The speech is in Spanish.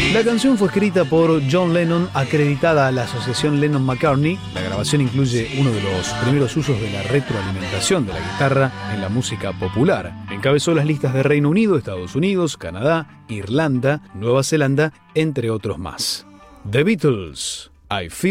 La canción fue escrita por John Lennon, acreditada a la asociación Lennon-McCartney. La grabación incluye uno de los primeros usos de la retroalimentación de la guitarra en la música popular. Encabezó las listas de Reino Unido, Estados Unidos, Canadá, Irlanda, Nueva Zelanda, entre otros más. The Beatles, I Feel